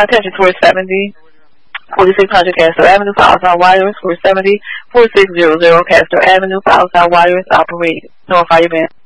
Attention 470, 4600 Castro Avenue, Southside Wires, 470, 4600 Castro Avenue, Southside Wires, operate. Notify your man.